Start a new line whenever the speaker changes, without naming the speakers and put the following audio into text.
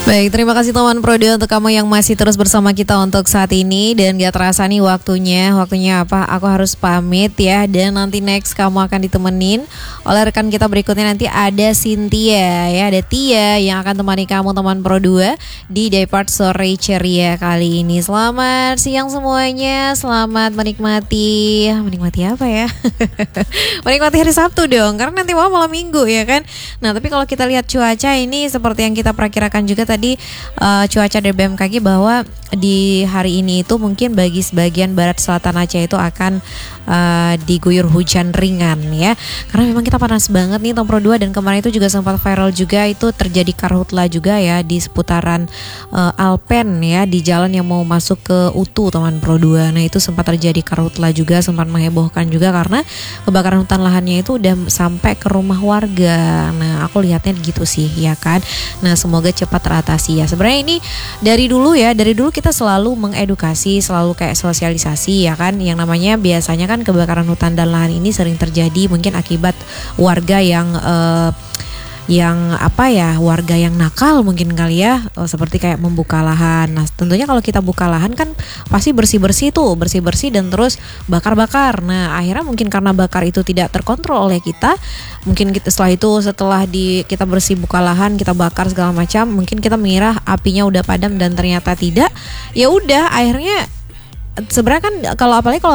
Baik, terima kasih teman Prode untuk kamu yang masih terus bersama kita untuk saat ini. Dan gak terasa nih waktunya apa? Aku harus pamit ya. Dan nanti next kamu akan ditemenin oleh rekan kita berikutnya. Nanti ada Cynthia ya, ada Tia yang akan temani kamu teman Pro2 di Depart Sore Ceria kali ini. Selamat siang semuanya, selamat menikmati apa ya? Menikmati hari Sabtu dong, karena nanti malam minggu ya kan. Nah tapi kalau kita lihat cuaca ini seperti yang kita perkirakan juga tadi cuaca dari BMKG bahwa di hari ini itu mungkin bagi sebagian barat selatan Aceh itu akan diguyur hujan ringan ya. Karena memang kita panas banget nih Tom Pro 2, dan kemarin itu juga sempat viral juga, itu terjadi karhutla juga ya di seputaran Alpen ya, di jalan yang mau masuk ke Utu teman Pro 2. Nah itu sempat terjadi karhutla juga, sempat menghebohkan juga karena kebakaran hutan lahannya itu udah sampai ke rumah warga. Nah aku lihatnya gitu sih ya kan. Nah semoga cepat teratasi ya. Sebenarnya ini dari dulu kita selalu mengedukasi, selalu kayak sosialisasi ya kan. Yang namanya biasanya kan kebakaran hutan dan lahan ini sering terjadi mungkin akibat warga yang warga yang nakal mungkin kali ya, seperti kayak membuka lahan. Nah tentunya kalau kita buka lahan kan pasti bersih-bersih dan terus bakar-bakar. Nah akhirnya mungkin karena bakar itu tidak terkontrol oleh kita, mungkin setelah kita bersih buka lahan, kita bakar segala macam, mungkin kita mengira apinya udah padam dan ternyata tidak. Ya udah akhirnya sebenarnya kan apalagi kalau